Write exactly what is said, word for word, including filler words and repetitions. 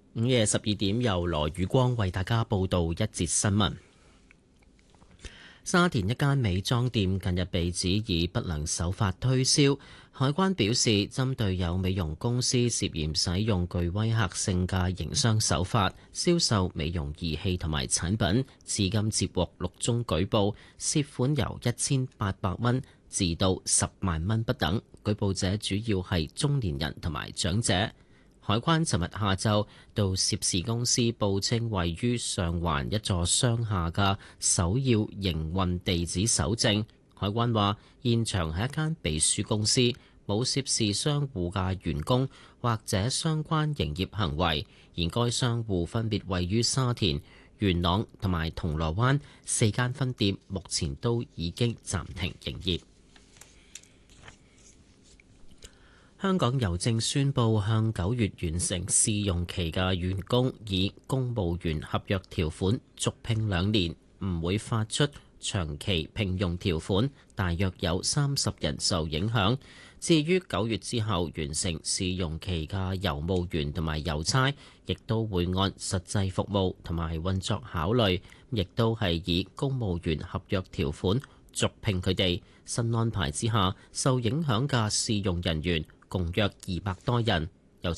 午夜十二點，由羅宇光為大家報道一節新聞。沙田一間美妝店近日被指以不良手法推銷，海關表示，針對有美容公司涉嫌使用具威嚇性嘅營商手法銷售美容儀器同埋產品，至今接獲六宗舉報，涉款由一千八百蚊至到十萬蚊不等。舉報者主要係中年人同埋長者。海關尋日下晝到涉事公司報稱位於上環一座商廈嘅首要營運地址搜證。海關話現場係一間秘書公司，冇涉事商戶嘅員工或者相關營業行為，而該商戶分別位於沙田、元朗同埋銅鑼灣四間分店，目前都已經暫停營業。香港郵政宣布向九月完成試用期嘅員工以公務員合約條款續聘兩年，唔會發出長期聘用條款，大約有三十人受影響。至於九月之後完成試用期嘅郵務員同埋郵差，亦都會按實際服務同埋運作考慮，亦都係以公務員合約條款續聘佢哋。新安排之下，受影響嘅試用人員共約二百多人，